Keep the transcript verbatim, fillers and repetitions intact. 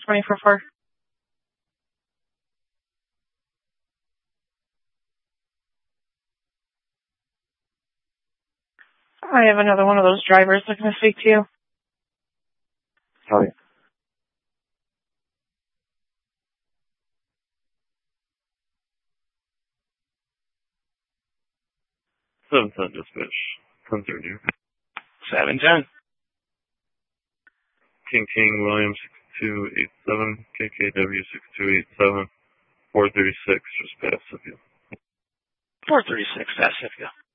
twenty-four four. I have another one of those drivers looking to speak to you. Hi. seven ten dispatch. Come through you. seven ten. King King William six two eight seven, K K W six two eight seven, four thirty-six, just past of you. four thirty-six, that's it, yeah.